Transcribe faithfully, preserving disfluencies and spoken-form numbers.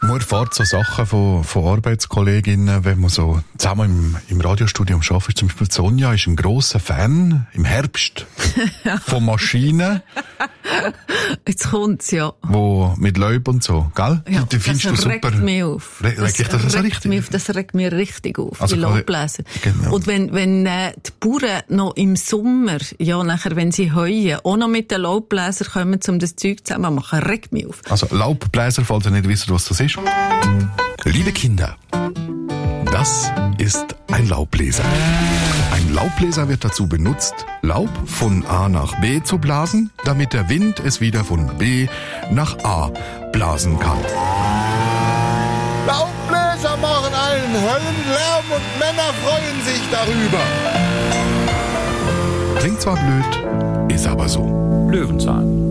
Man erfährt so Sachen von, von Arbeitskolleginnen, wenn man so zusammen im, im Radiostudio arbeitet. Zum Beispiel Sonja ist ein grosser Fan im Herbst von Maschinen. Jetzt kommt's, ja. Wo mit Laub und so, gell? Ja, die, die findest das du regt super. mich auf. Re- Das, regt dich das so regt richtig? mich auf, das regt mich richtig auf, Also die quasi- Laubbläser. Genau. Und wenn, wenn äh, die Bauern noch im Sommer, ja, nachher, wenn sie heuen, auch noch mit den Laubbläsern kommen, um das Zeug zusammen zu machen, regt mich auf. Also Laubbläser, falls ihr nicht wisst, was das ist. Liebe Kinder, das ist ein Laubbläser. Ein Laubbläser wird dazu benutzt, Laub von A nach B zu blasen, damit der Wind es wieder von B nach A blasen kann. Laubbläser machen einen Höllenlärm und Männer freuen sich darüber. Klingt zwar blöd, ist aber so. Löwenzahn.